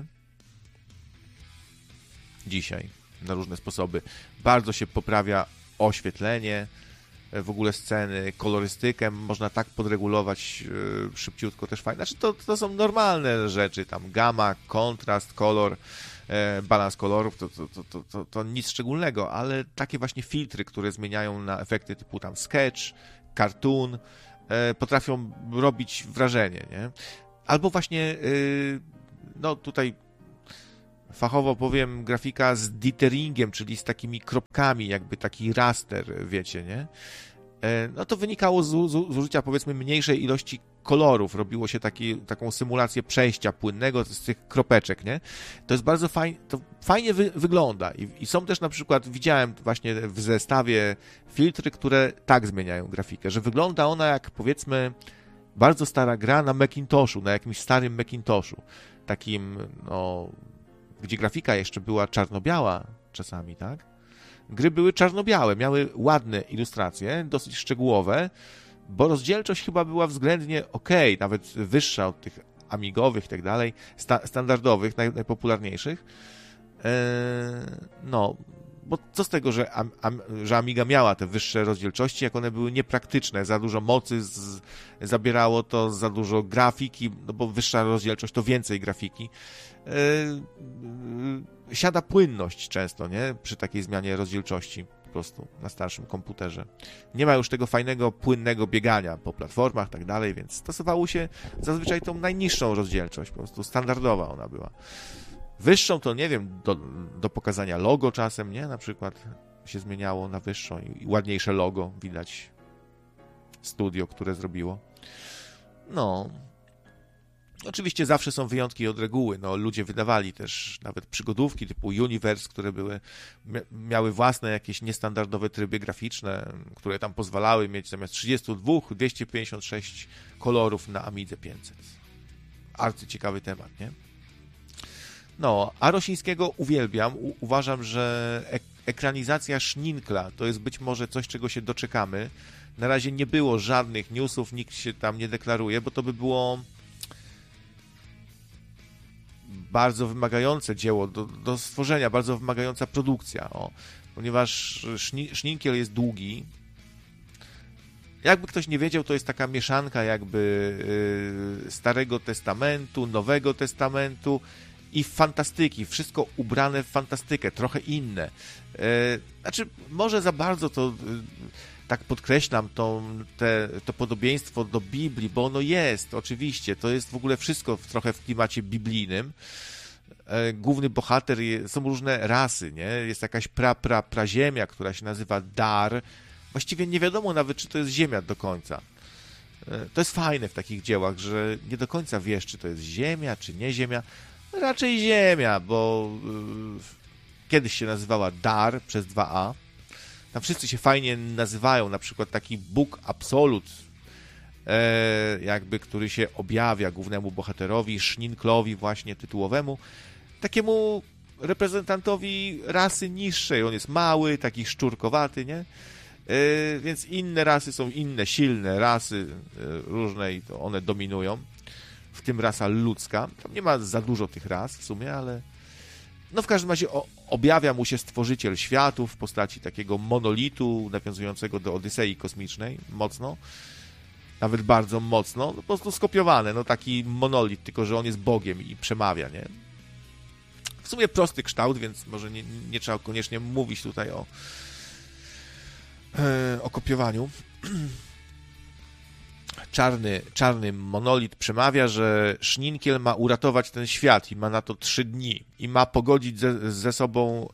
Dzisiaj na różne sposoby. Bardzo się poprawia oświetlenie, w ogóle sceny, kolorystykę można tak podregulować szybciutko, też fajnie. Znaczy to są normalne rzeczy, tam gamma, kontrast, kolor, balans kolorów, to nic szczególnego, ale takie właśnie filtry, które zmieniają na efekty typu tam sketch, cartoon, potrafią robić wrażenie, nie? Albo właśnie, no tutaj fachowo powiem, grafika z ditteringiem, czyli z takimi kropkami, jakby taki raster, wiecie, nie? No to wynikało z użycia, powiedzmy, mniejszej ilości kolorów. Robiło się taką symulację przejścia płynnego z tych kropeczek, nie? To jest bardzo fajnie, to fajnie wygląda. I są też na przykład, widziałem właśnie w zestawie filtry, które tak zmieniają grafikę, że wygląda ona jak, powiedzmy, bardzo stara gra na Macintoshu, na jakimś starym Macintoshu. Takim, no, gdzie grafika jeszcze była czarno-biała czasami, tak? Gry były czarno-białe, miały ładne ilustracje, dosyć szczegółowe, bo rozdzielczość chyba była względnie okej, nawet wyższa od tych amigowych i tak dalej, standardowych, najpopularniejszych. No, bo co z tego, że Amiga miała te wyższe rozdzielczości, jak one były niepraktyczne, za dużo mocy zabierało to, za dużo grafiki, no bo wyższa rozdzielczość to więcej grafiki. Siada płynność często, nie? Przy takiej zmianie rozdzielczości po prostu na starszym komputerze. Nie ma już tego fajnego, płynnego biegania po platformach i tak dalej, więc stosowało się zazwyczaj tą najniższą rozdzielczość, po prostu standardowa ona była. Wyższą to, nie wiem, do pokazania logo czasem, nie? Na przykład się zmieniało na wyższą i ładniejsze logo, widać studio, które zrobiło. No... Oczywiście zawsze są wyjątki od reguły. No, ludzie wydawali też nawet przygodówki typu Universe, które miały własne jakieś niestandardowe tryby graficzne, które tam pozwalały mieć zamiast 32 256 kolorów na Amidze 500. Arcyciekawy temat, nie? No, a Rosińskiego uwielbiam. Uważam, że ekranizacja Szninkla to jest być może coś, czego się doczekamy. Na razie nie było żadnych newsów, nikt się tam nie deklaruje, bo to by było bardzo wymagające dzieło do stworzenia, bardzo wymagająca produkcja, ponieważ Szninkiel jest długi. Jakby ktoś nie wiedział, to jest taka mieszanka jakby Starego Testamentu, Nowego Testamentu i fantastyki, wszystko ubrane w fantastykę, trochę inne. Znaczy, może za bardzo to tak podkreślam to podobieństwo do Biblii, bo ono jest, oczywiście, to jest w ogóle wszystko trochę w klimacie biblijnym. Główny bohater, są różne rasy, nie? Jest jakaś praziemia, która się nazywa Dar. Właściwie nie wiadomo nawet, czy to jest ziemia do końca. To jest fajne w takich dziełach, że nie do końca wiesz, czy to jest ziemia, czy nie ziemia. Raczej ziemia, bo kiedyś się nazywała Dar przez 2A. Tam wszyscy się fajnie nazywają, na przykład taki Bóg Absolut, jakby, który się objawia głównemu bohaterowi, Szninklowi właśnie tytułowemu, takiemu reprezentantowi rasy niższej. On jest mały, taki szczurkowaty, nie? Więc inne rasy są inne, silne rasy różne i to one dominują, w tym rasa ludzka. Tam nie ma za dużo tych ras w sumie, ale no w każdym razie objawia mu się stworzyciel światów w postaci takiego monolitu nawiązującego do Odysei kosmicznej, mocno, nawet bardzo mocno, no, po prostu skopiowane, no taki monolit, tylko że on jest Bogiem i przemawia, nie? W sumie prosty kształt, więc może nie trzeba koniecznie mówić tutaj o kopiowaniu. Czarny monolit przemawia, że Szninkiel ma uratować ten świat i ma na to 3 dni i ma pogodzić ze sobą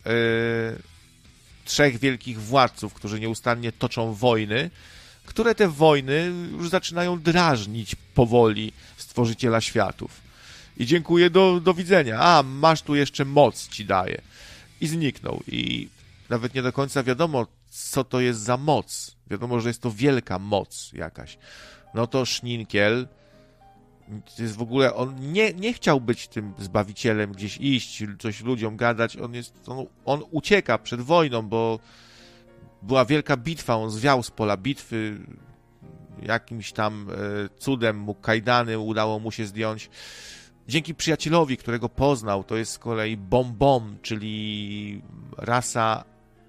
3 wielkich władców, którzy nieustannie toczą wojny, które te wojny już zaczynają drażnić powoli Stworzyciela światów. I dziękuję, do widzenia. A, masz tu jeszcze moc, ci daję. I zniknął. I nawet nie do końca wiadomo, co to jest za moc. Wiadomo, że jest to wielka moc jakaś. No to Szninkiel jest w ogóle, on nie chciał być tym Zbawicielem, gdzieś iść, coś ludziom gadać, on ucieka przed wojną, bo była wielka bitwa, on zwiał z pola bitwy, jakimś tam cudem mu kajdany udało mu się zdjąć, dzięki przyjacielowi, którego poznał, to jest z kolei Bom, czyli rasa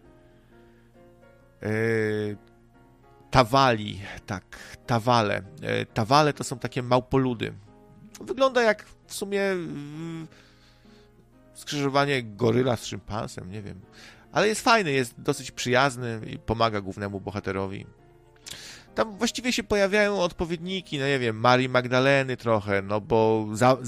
Tawali, tak, Tawale. Tawale to są takie małpoludy. Wygląda jak w sumie skrzyżowanie goryla z szympansem, nie wiem. Ale jest fajny, jest dosyć przyjazny i pomaga głównemu bohaterowi. Tam właściwie się pojawiają odpowiedniki, no nie wiem, Marii Magdaleny trochę, no bo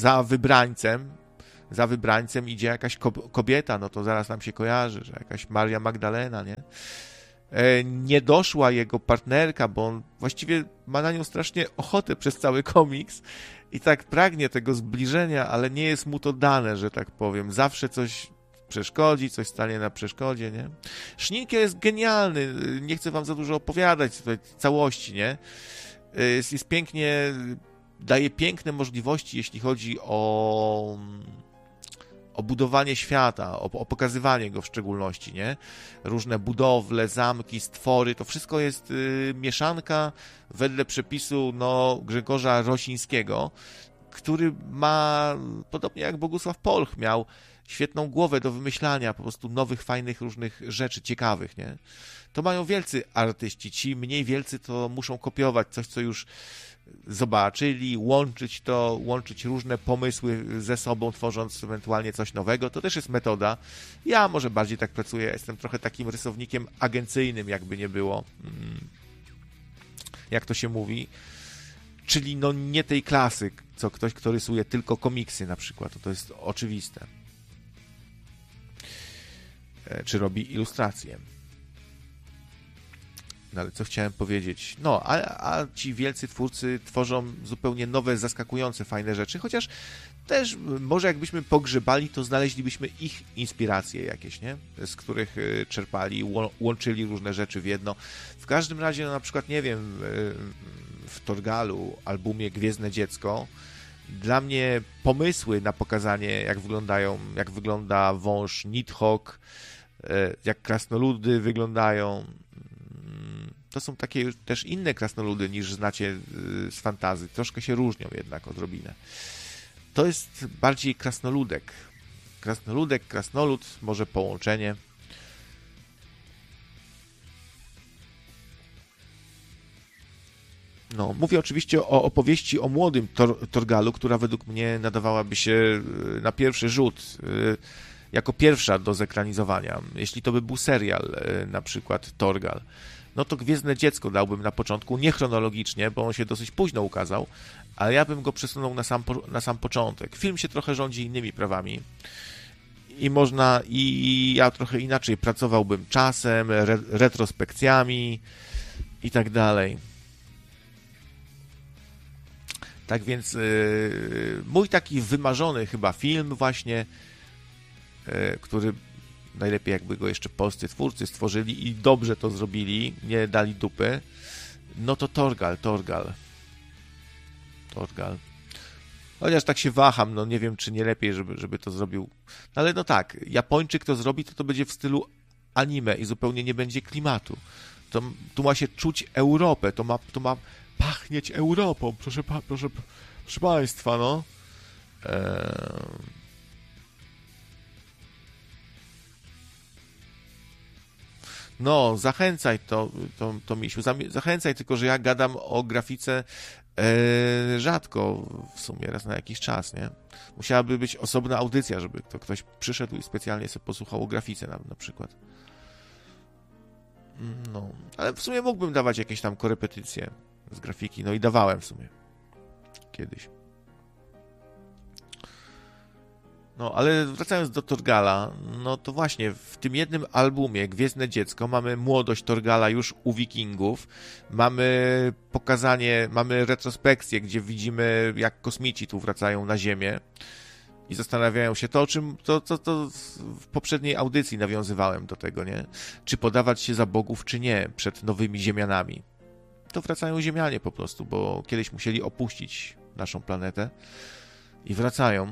za wybrańcem idzie jakaś kobieta, no to zaraz nam się kojarzy, że jakaś Maria Magdalena, nie? Nie doszła jego partnerka, bo on właściwie ma na nią strasznie ochotę przez cały komiks i tak pragnie tego zbliżenia, ale nie jest mu to dane, że tak powiem. Zawsze coś przeszkodzi, coś stanie na przeszkodzie, nie? Szninkiel jest genialny, nie chcę wam za dużo opowiadać tutaj całości, nie? Jest pięknie, daje piękne możliwości, jeśli chodzi o budowanie świata, o pokazywanie go w szczególności, nie? Różne budowle, zamki, stwory, to wszystko jest mieszanka wedle przepisu Grzegorza Rosińskiego, który ma, podobnie jak Bogusław Polch miał, świetną głowę do wymyślania po prostu nowych, fajnych, różnych rzeczy, ciekawych, nie? To mają wielcy artyści, ci mniej wielcy to muszą kopiować coś, co już zobaczyli, łączyć różne pomysły ze sobą, tworząc ewentualnie coś nowego. To też jest metoda. Ja może bardziej tak pracuję, jestem trochę takim rysownikiem agencyjnym, jakby nie było, jak to się mówi, czyli nie tej klasy, co ktoś, kto rysuje tylko komiksy na przykład, to jest oczywiste. Czy robi ilustracje. No ale co chciałem powiedzieć? A ci wielcy twórcy tworzą zupełnie nowe, zaskakujące, fajne rzeczy, chociaż też może jakbyśmy pogrzebali, to znaleźlibyśmy ich inspiracje jakieś, nie? Z których czerpali, łączyli różne rzeczy w jedno. W każdym razie, na przykład, nie wiem, w Torgalu, albumie Gwiezdne Dziecko, dla mnie pomysły na pokazanie, jak wygląda wąż Nidhogg, jak krasnoludy wyglądają, to są takie też inne krasnoludy niż znacie z fantasy. Troszkę się różnią jednak odrobinę. To jest bardziej krasnoludek. Krasnolud, może połączenie. Mówię oczywiście o opowieści o młodym Torgalu, która według mnie nadawałaby się na pierwszy rzut jako pierwsza do zekranizowania. Jeśli to by był serial, na przykład Torgal, no to Gwiezdne Dziecko dałbym na początku, nie chronologicznie, bo on się dosyć późno ukazał, ale ja bym go przesunął na sam początek. Film się trochę rządzi innymi prawami i ja trochę inaczej pracowałbym czasem, retrospekcjami i tak dalej. Tak więc mój taki wymarzony chyba film właśnie, który najlepiej jakby go jeszcze polscy twórcy stworzyli i dobrze to zrobili, nie dali dupy, no to Torgal. Chociaż tak się waham, nie wiem, czy nie lepiej, żeby to zrobił. Ale tak, Japończyk to zrobi, to będzie w stylu anime i zupełnie nie będzie klimatu. Tu ma się czuć Europę, to ma pachnieć Europą, proszę Państwa, zachęcaj to Misiu, zachęcaj, tylko że ja gadam o grafice rzadko, w sumie raz na jakiś czas, nie? Musiałaby być osobna audycja, żeby ktoś przyszedł i specjalnie sobie posłuchał o grafice na przykład. Ale w sumie mógłbym dawać jakieś tam korepetycje z grafiki, i dawałem w sumie kiedyś. Ale wracając do Torgala, to właśnie w tym jednym albumie Gwiezdne Dziecko mamy młodość Torgala już u Wikingów, mamy retrospekcję, gdzie widzimy, jak kosmici tu wracają na Ziemię i zastanawiają się to w poprzedniej audycji nawiązywałem do tego, nie? Czy podawać się za bogów, czy nie, przed nowymi Ziemianami. To wracają Ziemianie po prostu, bo kiedyś musieli opuścić naszą planetę i wracają.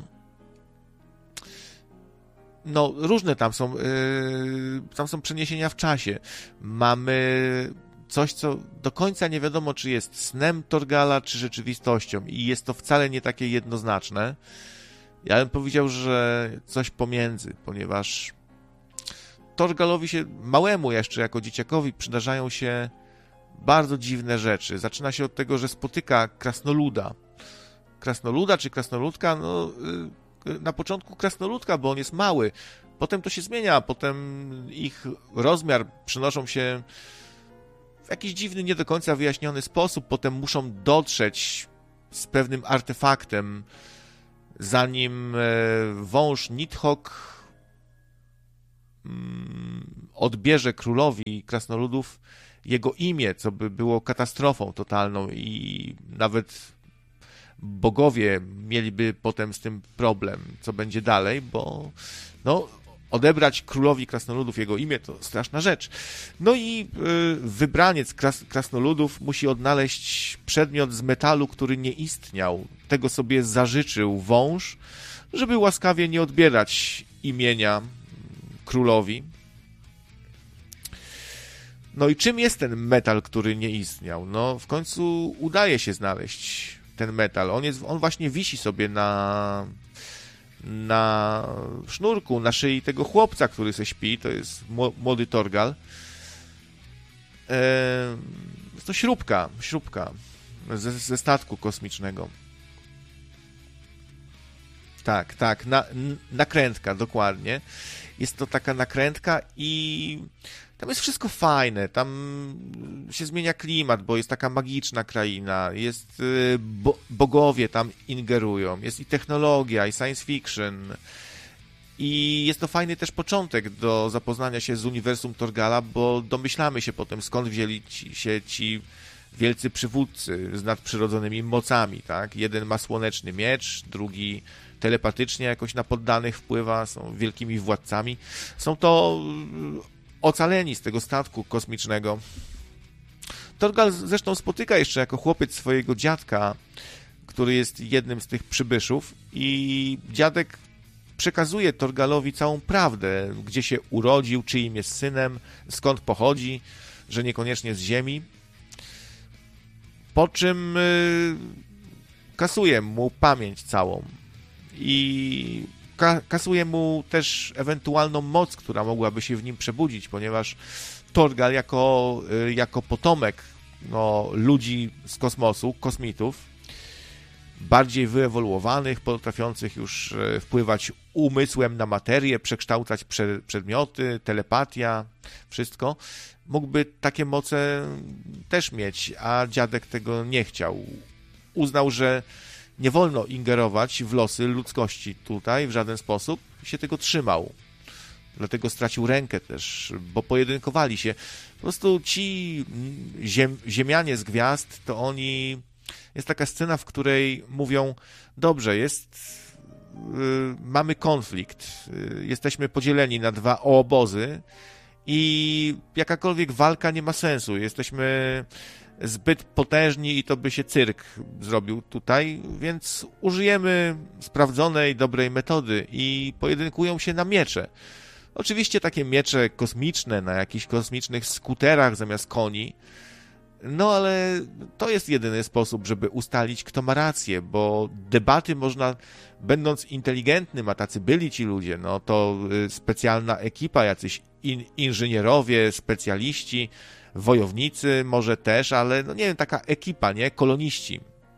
Różne tam są przeniesienia w czasie. Mamy coś, co do końca nie wiadomo, czy jest snem Torgala, czy rzeczywistością i jest to wcale nie takie jednoznaczne. Ja bym powiedział, że coś pomiędzy, ponieważ Thorgalowi się, małemu jeszcze jako dzieciakowi, przydarzają się bardzo dziwne rzeczy. Zaczyna się od tego, że spotyka krasnoluda. Krasnoluda czy krasnoludka? No, na początku krasnoludka, bo on jest mały. Potem to się zmienia, potem ich rozmiar przenoszą się w jakiś dziwny, nie do końca wyjaśniony sposób. Potem muszą dotrzeć z pewnym artefaktem, zanim wąż Nidhogg odbierze królowi krasnoludów jego imię, co by było katastrofą totalną i nawet bogowie mieliby potem z tym problem, co będzie dalej, bo no, odebrać królowi krasnoludów jego imię to straszna rzecz. No i wybraniec krasnoludów musi odnaleźć przedmiot z metalu, który nie istniał. Tego sobie zażyczył wąż, żeby łaskawie nie odbierać imienia królowi. No i czym jest ten metal, który nie istniał? No w końcu udaje się znaleźć ten metal. On właśnie wisi sobie na sznurku, na szyi tego chłopca, który se śpi. To jest młody Thorgal. Jest to śrubka ze statku kosmicznego. Tak, nakrętka, dokładnie. Jest to taka nakrętka i tam jest wszystko fajne, tam się zmienia klimat, bo jest taka magiczna kraina, jest bogowie tam ingerują, jest i technologia, i science fiction. I jest to fajny też początek do zapoznania się z uniwersum Thorgala, bo domyślamy się potem, skąd wzięli się ci wielcy przywódcy z nadprzyrodzonymi mocami, tak? Jeden ma słoneczny miecz, drugi telepatycznie jakoś na poddanych wpływa, są wielkimi władcami. Są to ocaleni z tego statku kosmicznego. Thorgal zresztą spotyka jeszcze jako chłopiec swojego dziadka, który jest jednym z tych przybyszów i dziadek przekazuje Thorgalowi całą prawdę, gdzie się urodził, czyim jest synem, skąd pochodzi, że niekoniecznie z ziemi. Po czym kasuje mu pamięć całą i kasuje mu też ewentualną moc, która mogłaby się w nim przebudzić, ponieważ Thorgal jako potomek ludzi z kosmosu, kosmitów, bardziej wyewoluowanych, potrafiących już wpływać umysłem na materię, przekształcać przedmioty, telepatia, wszystko, mógłby takie moce też mieć, a dziadek tego nie chciał. Uznał, że nie wolno ingerować w losy ludzkości tutaj w żaden sposób, się tego trzymał. Dlatego stracił rękę też, bo pojedynkowali się. Po prostu ci ziemianie z gwiazd, to oni... Jest taka scena, w której mówią, dobrze, mamy konflikt, jesteśmy podzieleni na dwa obozy i jakakolwiek walka nie ma sensu. Jesteśmy zbyt potężni i to by się cyrk zrobił tutaj, więc użyjemy sprawdzonej, dobrej metody i pojedynkują się na miecze. Oczywiście takie miecze kosmiczne, na jakichś kosmicznych skuterach zamiast koni, no ale to jest jedyny sposób, żeby ustalić, kto ma rację, bo debaty można, będąc inteligentnym, a tacy byli ci ludzie, no to specjalna ekipa, jacyś inżynierowie, specjaliści, wojownicy może też, ale no nie wiem, taka ekipa, nie? Koloniści.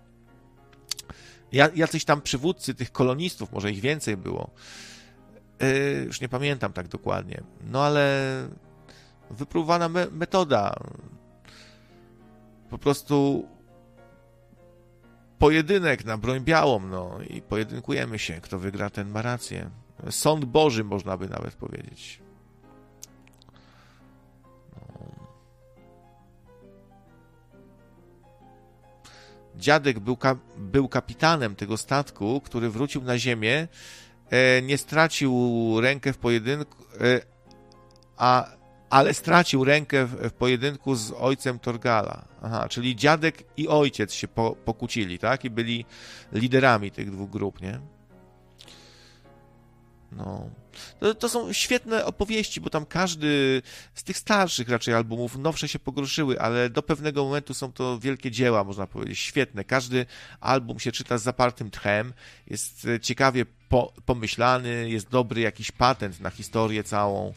Jacyś tam przywódcy tych kolonistów, może ich więcej było. Już nie pamiętam tak dokładnie. No ale wypróbowana metoda. Po prostu pojedynek na broń białą, no i pojedynkujemy się. Kto wygra, ten ma rację. Sąd Boży, można by nawet powiedzieć. No. Dziadek był kapitanem tego statku, który wrócił na ziemię, nie stracił rękę w pojedynku, ale stracił rękę w pojedynku z ojcem Thorgala. Aha, czyli dziadek i ojciec się pokłócili, tak? I byli liderami tych dwóch grup, nie? No. To są świetne opowieści, bo tam każdy z tych starszych raczej albumów, nowsze się pogorszyły, ale do pewnego momentu są to wielkie dzieła, można powiedzieć, świetne. Każdy album się czyta z zapartym tchem, jest ciekawie pomyślany, jest dobry jakiś patent na historię całą.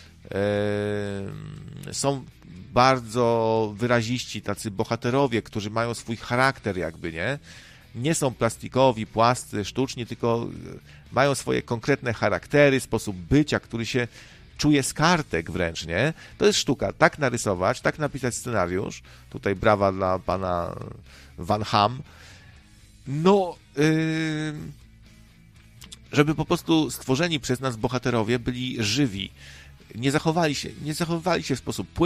Są bardzo wyraziści tacy bohaterowie, którzy mają swój charakter jakby, nie? Nie są plastikowi, płascy, sztuczni, tylko mają swoje konkretne charaktery, sposób bycia, który się czuje z kartek wręcz, nie? To jest sztuka. Tak narysować, tak napisać scenariusz. Tutaj brawa dla pana Van Ham. No, żeby po prostu stworzeni przez nas bohaterowie byli żywi. Nie zachowywali się w sposób płynny,